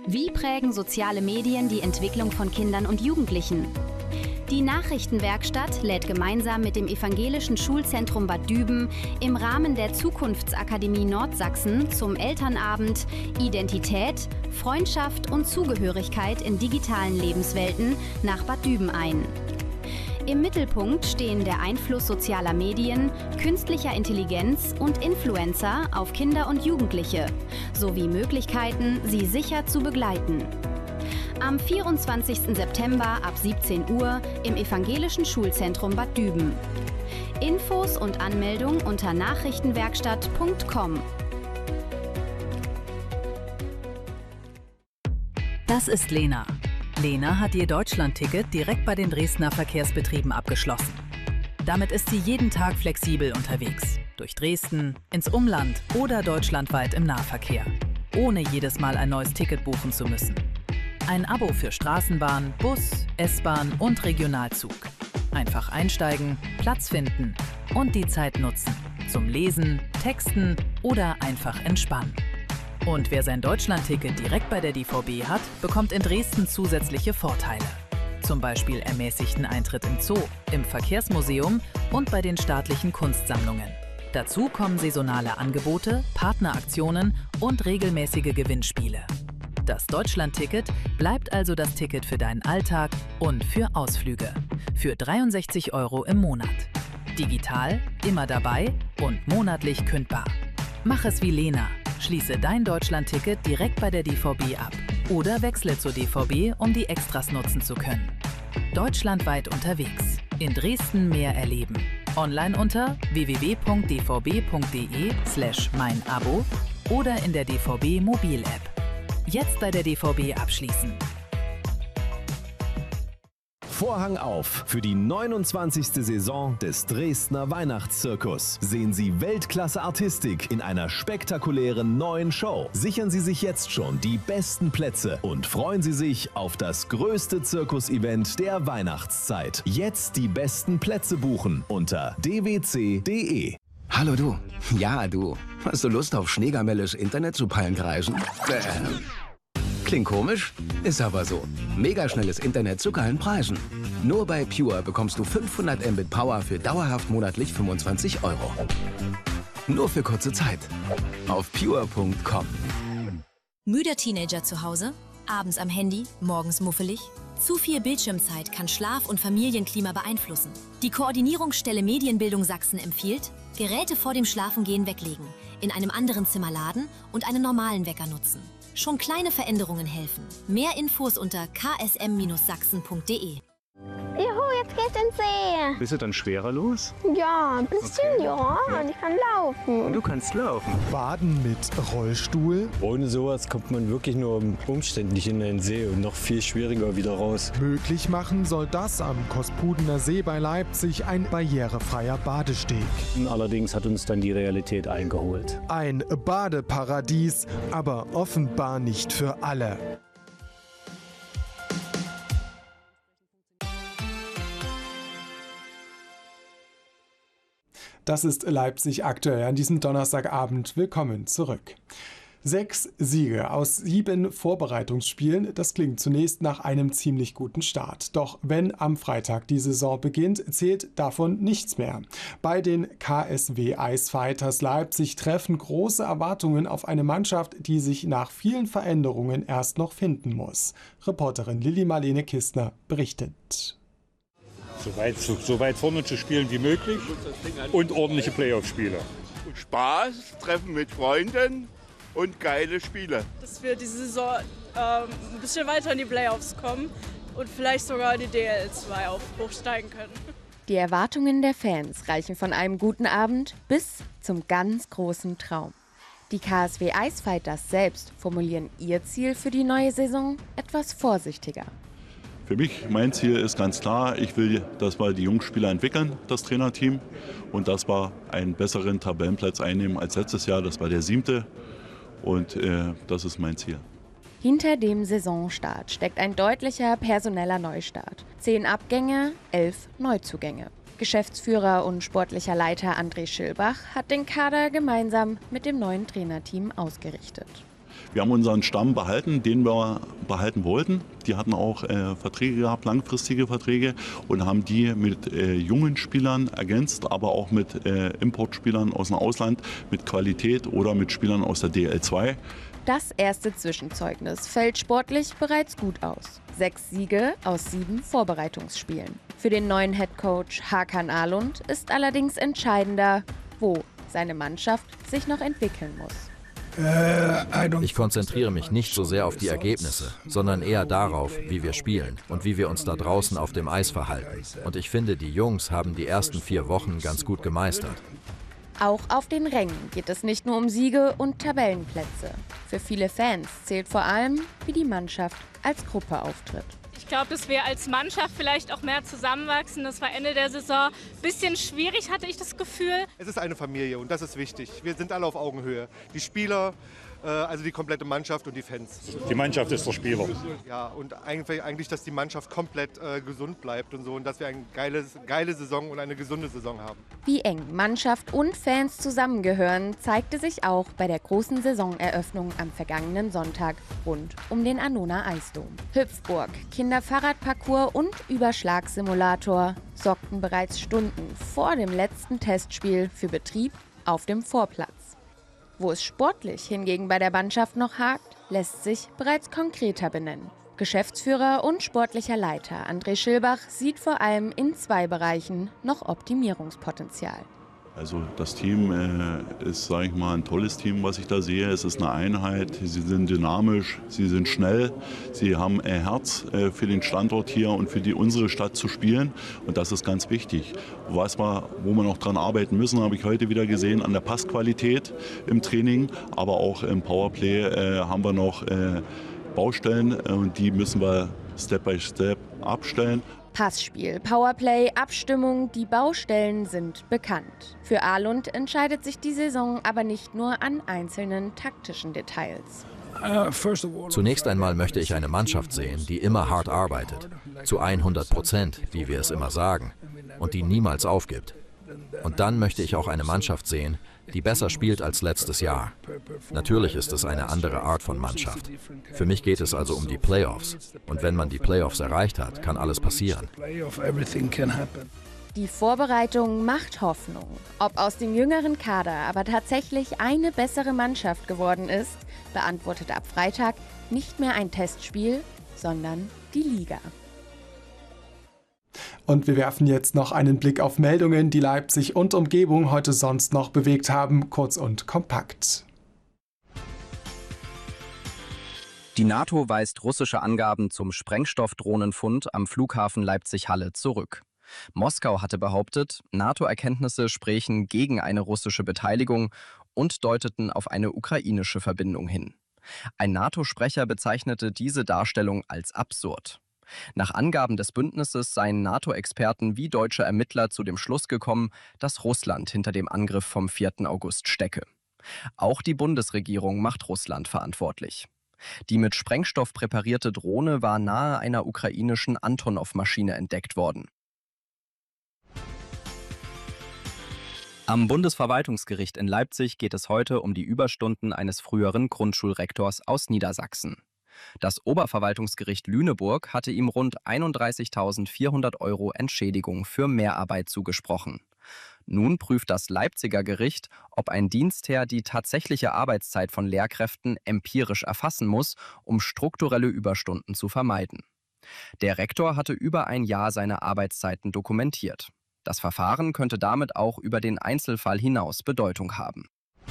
Wie prägen soziale Medien die Entwicklung von Kindern und Jugendlichen? Die Nachrichtenwerkstatt lädt gemeinsam mit dem Evangelischen Schulzentrum Bad Düben im Rahmen der Zukunftsakademie Nordsachsen zum Elternabend Identität, Freundschaft und Zugehörigkeit in digitalen Lebenswelten nach Bad Düben ein. Im Mittelpunkt stehen der Einfluss sozialer Medien, künstlicher Intelligenz und Influencer auf Kinder und Jugendliche sowie Möglichkeiten, sie sicher zu begleiten. Am 24. September ab 17 Uhr im Evangelischen Schulzentrum Bad Düben. Infos und Anmeldung unter nachrichtenwerkstatt.com. Das ist Lena. Lena hat ihr Deutschland-Ticket direkt bei den Dresdner Verkehrsbetrieben abgeschlossen. Damit ist sie jeden Tag flexibel unterwegs. Durch Dresden, ins Umland oder deutschlandweit im Nahverkehr. Ohne jedes Mal ein neues Ticket buchen zu müssen. Ein Abo für Straßenbahn, Bus, S-Bahn und Regionalzug. Einfach einsteigen, Platz finden und die Zeit nutzen. Zum Lesen, Texten oder einfach entspannen. Und wer sein Deutschland-Ticket direkt bei der DVB hat, bekommt in Dresden zusätzliche Vorteile. Zum Beispiel ermäßigten Eintritt im Zoo, im Verkehrsmuseum und bei den staatlichen Kunstsammlungen. Dazu kommen saisonale Angebote, Partneraktionen und regelmäßige Gewinnspiele. Das Deutschland-Ticket bleibt also das Ticket für deinen Alltag und für Ausflüge. Für 63 € im Monat. Digital, immer dabei und monatlich kündbar. Mach es wie Lena. Schließe dein Deutschland-Ticket direkt bei der DVB ab. Oder wechsle zur DVB, um die Extras nutzen zu können. Deutschlandweit unterwegs. In Dresden mehr erleben. Online unter www.dvb.de/meinabo oder in der DVB Mobil-App. Jetzt bei der DVB abschließen. Vorhang auf für die 29. Saison des Dresdner Weihnachtszirkus. Sehen Sie Weltklasse-Artistik in einer spektakulären neuen Show. Sichern Sie sich jetzt schon die besten Plätze und freuen Sie sich auf das größte Zirkusevent der Weihnachtszeit. Jetzt die besten Plätze buchen unter dwc.de. Hallo du. Ja, du. Hast du Lust auf schneegamelles Internet zu Pallenkreisen? Klingt komisch? Ist aber so. Megaschnelles Internet zu geilen Preisen. Nur bei Pure bekommst du 500 Mbit Power für dauerhaft monatlich 25 €. Nur für kurze Zeit. Auf pure.com. Müder Teenager zu Hause? Abends am Handy? Morgens muffelig? Zu viel Bildschirmzeit kann Schlaf- und Familienklima beeinflussen. Die Koordinierungsstelle Medienbildung Sachsen empfiehlt, Geräte vor dem Schlafengehen weglegen, in einem anderen Zimmer laden und einen normalen Wecker nutzen. Schon kleine Veränderungen helfen. Mehr Infos unter ksm-sachsen.de. Juhu, jetzt geht's ins See. Bist du dann schwerer los? Ja, ein bisschen, okay. Ja. Und ich kann laufen. Und du kannst laufen. Baden mit Rollstuhl. Ohne sowas kommt man wirklich nur umständlich in den See und noch viel schwieriger wieder raus. Möglich machen soll das am Kospudener See bei Leipzig ein barrierefreier Badesteg. Allerdings hat uns dann die Realität eingeholt. Ein Badeparadies, aber offenbar nicht für alle. Das ist Leipzig aktuell an diesem Donnerstagabend. Willkommen zurück. 6 Siege aus 7 Vorbereitungsspielen, das klingt zunächst nach einem ziemlich guten Start. Doch wenn am Freitag die Saison beginnt, zählt davon nichts mehr. Bei den KSW Icefighters Leipzig treffen große Erwartungen auf eine Mannschaft, die sich nach vielen Veränderungen erst noch finden muss. Reporterin Lilly Marlene Kistner berichtet. So weit vorne zu spielen wie möglich und ordentliche Playoff-Spiele. Spaß, Treffen mit Freunden und geile Spiele. Dass wir diese Saison ein bisschen weiter in die Playoffs kommen und vielleicht sogar in die DL2 hochsteigen können. Die Erwartungen der Fans reichen von einem guten Abend bis zum ganz großen Traum. Die KSW Icefighters selbst formulieren ihr Ziel für die neue Saison etwas vorsichtiger. Für mich, mein Ziel ist ganz klar, ich will, dass wir die Jungspieler entwickeln, das Trainerteam, und dass wir einen besseren Tabellenplatz einnehmen als letztes Jahr. Das war der 7. und das ist mein Ziel. Hinter dem Saisonstart steckt ein deutlicher personeller Neustart. 10 Abgänge, 11 Neuzugänge. Geschäftsführer und sportlicher Leiter André Schilbach hat den Kader gemeinsam mit dem neuen Trainerteam ausgerichtet. Wir haben unseren Stamm behalten, den wir behalten wollten. Die hatten auch Verträge gehabt, langfristige Verträge, und haben die mit jungen Spielern ergänzt, aber auch mit Importspielern aus dem Ausland, mit Qualität oder mit Spielern aus der DL2. Das erste Zwischenzeugnis fällt sportlich bereits gut aus. 6 Siege aus 7 Vorbereitungsspielen. Für den neuen Headcoach Hakan Alund ist allerdings entscheidender, wo seine Mannschaft sich noch entwickeln muss. Ich konzentriere mich nicht so sehr auf die Ergebnisse, sondern eher darauf, wie wir spielen und wie wir uns da draußen auf dem Eis verhalten. Und ich finde, die Jungs haben die ersten 4 Wochen ganz gut gemeistert. Auch auf den Rängen geht es nicht nur um Siege und Tabellenplätze. Für viele Fans zählt vor allem, wie die Mannschaft als Gruppe auftritt. Ich glaube, dass wir als Mannschaft vielleicht auch mehr zusammenwachsen. Das war Ende der Saison ein bisschen schwierig, hatte ich das Gefühl. Es ist eine Familie und das ist wichtig. Wir sind alle auf Augenhöhe. Die Spieler, also die komplette Mannschaft und die Fans. Die Mannschaft ist der Spieler. Ja, und eigentlich, dass die Mannschaft komplett gesund bleibt und so, und dass wir eine geile Saison und eine gesunde Saison haben. Wie eng Mannschaft und Fans zusammengehören, zeigte sich auch bei der großen Saisoneröffnung am vergangenen Sonntag rund um den Annona Eisdom. Hüpfburg, Kinderfahrradparcours und Überschlagssimulator sorgten bereits Stunden vor dem letzten Testspiel für Betrieb auf dem Vorplatz. Wo es sportlich hingegen bei der Mannschaft noch hakt, lässt sich bereits konkreter benennen. Geschäftsführer und sportlicher Leiter André Schilbach sieht vor allem in 2 Bereichen noch Optimierungspotenzial. Also das Team ist, sage ich mal, ein tolles Team, was ich da sehe. Es ist eine Einheit, sie sind dynamisch, sie sind schnell, sie haben Herz für den Standort hier und für unsere Stadt zu spielen. Und das ist ganz wichtig. Wo wir noch dran arbeiten müssen, habe ich heute wieder gesehen, an der Passqualität im Training, aber auch im Powerplay haben wir noch Baustellen, und die müssen wir Step by Step abstellen. Passspiel, Powerplay, Abstimmung, die Baustellen sind bekannt. Für Alund entscheidet sich die Saison aber nicht nur an einzelnen taktischen Details. Zunächst einmal möchte ich eine Mannschaft sehen, die immer hart arbeitet, zu 100%, wie wir es immer sagen, und die niemals aufgibt. Und dann möchte ich auch eine Mannschaft sehen, die besser spielt als letztes Jahr. Natürlich ist es eine andere Art von Mannschaft. Für mich geht es also um die Playoffs. Und wenn man die Playoffs erreicht hat, kann alles passieren. Die Vorbereitung macht Hoffnung. Ob aus dem jüngeren Kader aber tatsächlich eine bessere Mannschaft geworden ist, beantwortet ab Freitag nicht mehr ein Testspiel, sondern die Liga. Und wir werfen jetzt noch einen Blick auf Meldungen, die Leipzig und Umgebung heute sonst noch bewegt haben, kurz und kompakt. Die NATO weist russische Angaben zum Sprengstoffdrohnenfund am Flughafen Leipzig-Halle zurück. Moskau hatte behauptet, NATO-Erkenntnisse sprächen gegen eine russische Beteiligung und deuteten auf eine ukrainische Verbindung hin. Ein NATO-Sprecher bezeichnete diese Darstellung als absurd. Nach Angaben des Bündnisses seien NATO-Experten wie deutsche Ermittler zu dem Schluss gekommen, dass Russland hinter dem Angriff vom 4. August stecke. Auch die Bundesregierung macht Russland verantwortlich. Die mit Sprengstoff präparierte Drohne war nahe einer ukrainischen Antonov-Maschine entdeckt worden. Am Bundesverwaltungsgericht in Leipzig geht es heute um die Überstunden eines früheren Grundschulrektors aus Niedersachsen. Das Oberverwaltungsgericht Lüneburg hatte ihm rund 31.400 € Entschädigung für Mehrarbeit zugesprochen. Nun prüft das Leipziger Gericht, ob ein Dienstherr die tatsächliche Arbeitszeit von Lehrkräften empirisch erfassen muss, um strukturelle Überstunden zu vermeiden. Der Rektor hatte über ein Jahr seine Arbeitszeiten dokumentiert. Das Verfahren könnte damit auch über den Einzelfall hinaus Bedeutung haben.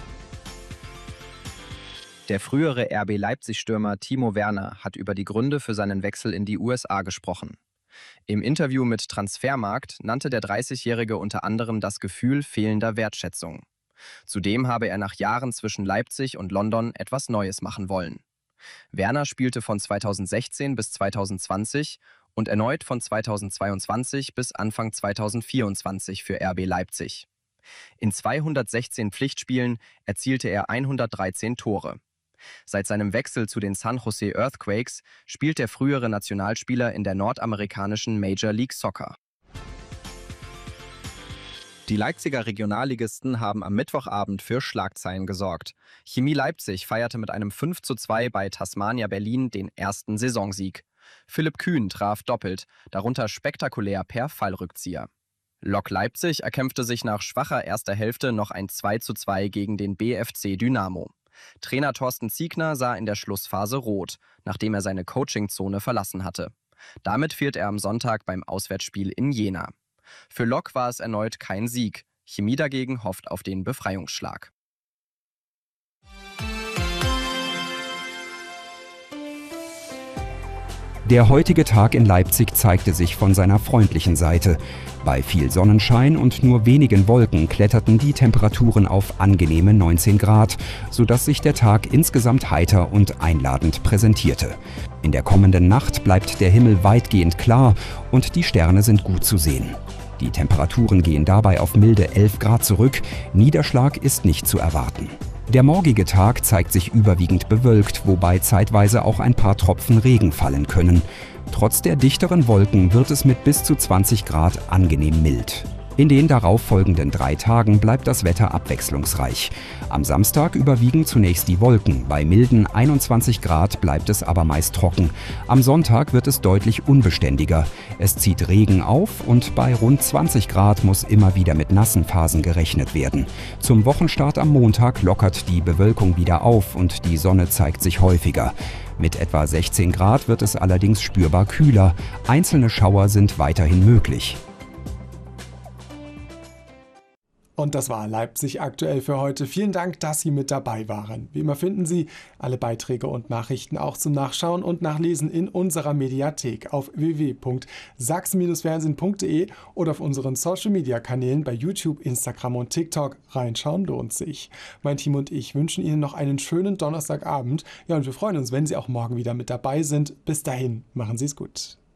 Der frühere RB Leipzig-Stürmer Timo Werner hat über die Gründe für seinen Wechsel in die USA gesprochen. Im Interview mit Transfermarkt nannte der 30-Jährige unter anderem das Gefühl fehlender Wertschätzung. Zudem habe er nach Jahren zwischen Leipzig und London etwas Neues machen wollen. Werner spielte von 2016 bis 2020 und erneut von 2022 bis Anfang 2024 für RB Leipzig. In 216 Pflichtspielen erzielte er 113 Tore. Seit seinem Wechsel zu den San Jose Earthquakes spielt der frühere Nationalspieler in der nordamerikanischen Major League Soccer. Die Leipziger Regionalligisten haben am Mittwochabend für Schlagzeilen gesorgt. Chemie Leipzig feierte mit einem 5:2 bei Tasmania Berlin den ersten Saisonsieg. Philipp Kühn traf doppelt, darunter spektakulär per Fallrückzieher. Lok Leipzig erkämpfte sich nach schwacher erster Hälfte noch ein 2:2 gegen den BFC Dynamo. Trainer Thorsten Ziegner sah in der Schlussphase rot, nachdem er seine Coachingzone verlassen hatte. Damit fehlt er am Sonntag beim Auswärtsspiel in Jena. Für Lok war es erneut kein Sieg. Chemie dagegen hofft auf den Befreiungsschlag. Der heutige Tag in Leipzig zeigte sich von seiner freundlichen Seite. Bei viel Sonnenschein und nur wenigen Wolken kletterten die Temperaturen auf angenehme 19 Grad, sodass sich der Tag insgesamt heiter und einladend präsentierte. In der kommenden Nacht bleibt der Himmel weitgehend klar und die Sterne sind gut zu sehen. Die Temperaturen gehen dabei auf milde 11 Grad zurück, Niederschlag ist nicht zu erwarten. Der morgige Tag zeigt sich überwiegend bewölkt, wobei zeitweise auch ein paar Tropfen Regen fallen können. Trotz der dichteren Wolken wird es mit bis zu 20 Grad angenehm mild. In den darauffolgenden 3 Tagen bleibt das Wetter abwechslungsreich. Am Samstag überwiegen zunächst die Wolken. Bei milden 21 Grad bleibt es aber meist trocken. Am Sonntag wird es deutlich unbeständiger. Es zieht Regen auf und bei rund 20 Grad muss immer wieder mit nassen Phasen gerechnet werden. Zum Wochenstart am Montag lockert die Bewölkung wieder auf und die Sonne zeigt sich häufiger. Mit etwa 16 Grad wird es allerdings spürbar kühler. Einzelne Schauer sind weiterhin möglich. Und das war Leipzig aktuell für heute. Vielen Dank, dass Sie mit dabei waren. Wie immer finden Sie alle Beiträge und Nachrichten auch zum Nachschauen und Nachlesen in unserer Mediathek auf www.sachsen-fernsehen.de oder auf unseren Social-Media-Kanälen bei YouTube, Instagram und TikTok. Reinschauen lohnt sich. Mein Team und ich wünschen Ihnen noch einen schönen Donnerstagabend. Ja, und wir freuen uns, wenn Sie auch morgen wieder mit dabei sind. Bis dahin, machen Sie es gut.